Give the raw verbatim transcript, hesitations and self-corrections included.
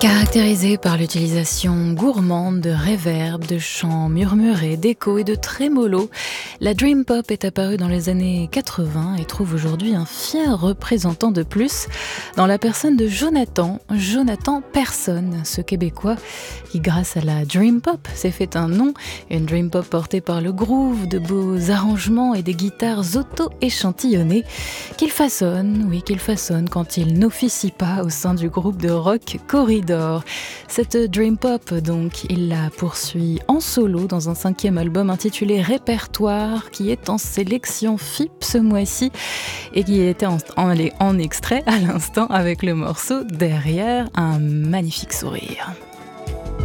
Caractérisée par l'utilisation gourmande de réverb, de chants murmurés, d'échos et de trémolo, la dream pop est apparue dans les années quatre-vingts et trouve aujourd'hui un fier représentant de plus dans la personne de Jonathan, Jonathan Persson, ce Québécois qui, grâce à la dream pop, s'est fait un nom, une dream pop portée par le groove, de beaux arrangements et des guitares auto-échantillonnées qu'il façonne, oui qu'il façonne quand il n'officie pas au sein du groupe de rock Corridor. Cette dream pop, donc, il la poursuit en solo dans un cinquième album intitulé Répertoire, qui est en sélection F I P ce mois-ci et qui était en, en, en extrait à l'instant avec le morceau Derrière un magnifique sourire.